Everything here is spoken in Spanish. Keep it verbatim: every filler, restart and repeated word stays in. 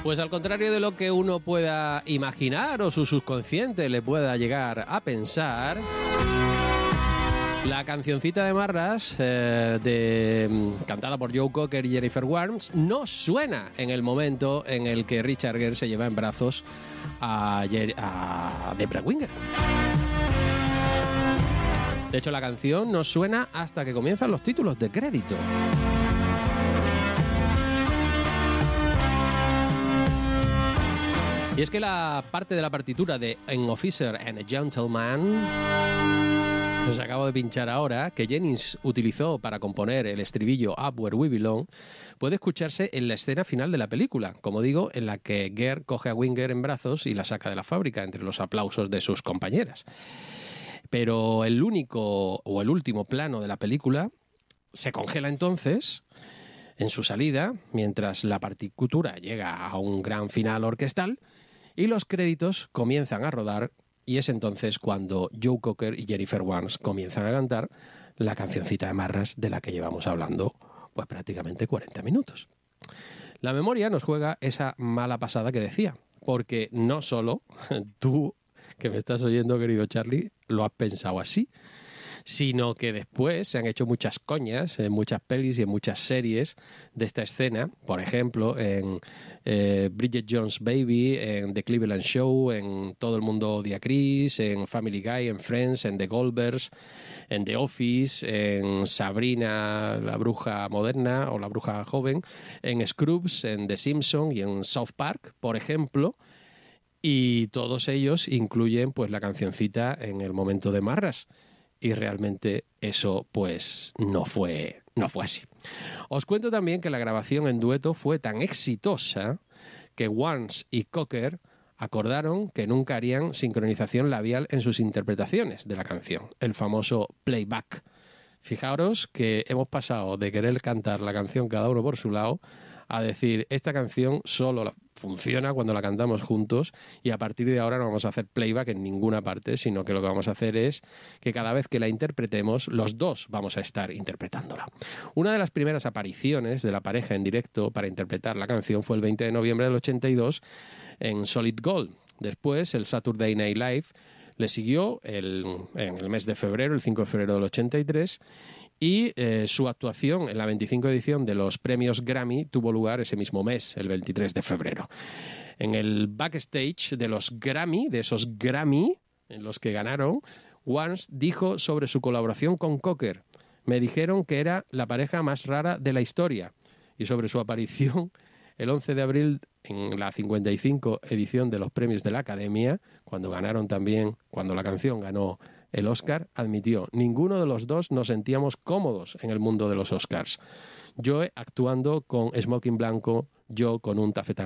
Pues al contrario de lo que uno pueda imaginar o su subconsciente le pueda llegar a pensar, la cancioncita de Marras, eh, de, cantada por Joe Cocker y Jennifer Warnes, no suena en el momento en el que Richard Gere se lleva en brazos a, a Debra Winger. De hecho, la canción no suena hasta que comienzan los títulos de crédito. Y es que la parte de la partitura de An Officer and a Gentleman, que os acabo de pinchar ahora, que Jennings utilizó para componer el estribillo Up Where We Belong, puede escucharse en la escena final de la película, como digo, en la que Gere coge a Winger en brazos y la saca de la fábrica entre los aplausos de sus compañeras. Pero el único o el último plano de la película se congela entonces en su salida, mientras la partitura llega a un gran final orquestal y los créditos comienzan a rodar, y es entonces cuando Joe Cocker y Jennifer Warnes comienzan a cantar la cancioncita de Marras de la que llevamos hablando pues prácticamente cuarenta minutos. La memoria nos juega esa mala pasada que decía, porque no solo tú, que me estás oyendo, querido Charlie, lo has pensado así, sino que después se han hecho muchas coñas en muchas pelis y en muchas series de esta escena, por ejemplo, en eh, Bridget Jones' Baby, en The Cleveland Show, en Todo el mundo odia a Chris, en Family Guy, en Friends, en The Goldbergs, en The Office, en Sabrina, la bruja moderna o la bruja joven, en Scrubs, en The Simpsons y en South Park, por ejemplo. Y todos ellos incluyen pues la cancioncita en el momento de Marras. Y realmente eso pues no fue, no fue así. Os cuento también que la grabación en dueto fue tan exitosa que Warnes y Cocker acordaron que nunca harían sincronización labial en sus interpretaciones de la canción, el famoso playback. Fijaros que hemos pasado de querer cantar la canción cada uno por su lado a decir, esta canción solo funciona cuando la cantamos juntos y a partir de ahora no vamos a hacer playback en ninguna parte, sino que lo que vamos a hacer es que cada vez que la interpretemos, los dos vamos a estar interpretándola. Una de las primeras apariciones de la pareja en directo para interpretar la canción fue el veinte de noviembre del ochenta y dos en Solid Gold. Después, el Saturday Night Live le siguió el, en el mes de febrero, el cinco de febrero del ochenta y tres, y eh, su actuación en la veinticinco edición de los premios Grammy tuvo lugar ese mismo mes, el veintitrés de febrero. En el backstage de los Grammy, de esos Grammy en los que ganaron, Warnes dijo sobre su colaboración con Cocker: me dijeron que era la pareja más rara de la historia. Y sobre su aparición el once de abril en la cincuenta y cinco edición de los premios de la Academia, cuando ganaron también, cuando la canción ganó el Oscar, admitió: ninguno de los dos nos sentíamos cómodos en el mundo de los Oscars. Yo actuando con smoking blanco, yo con un tafetán